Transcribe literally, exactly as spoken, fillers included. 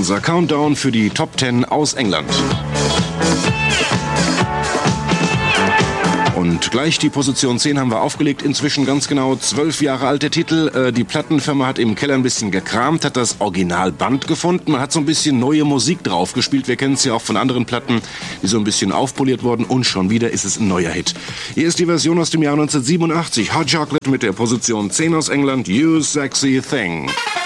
Unser Countdown für die Top zehn aus England. Und gleich die Position zehn haben wir aufgelegt. Inzwischen ganz genau zwölf Jahre alte Titel. Die Plattenfirma hat im Keller ein bisschen gekramt, hat das Originalband gefunden. Man hat so ein bisschen neue Musik drauf gespielt. Wir kennen es ja auch von anderen Platten, die so ein bisschen aufpoliert wurden. Und schon wieder ist es ein neuer Hit. Hier ist die Version aus dem Jahr neunzehnhundertsiebenundachtzig. Hot Chocolate mit der Position zehn aus England. You Sexy Thing.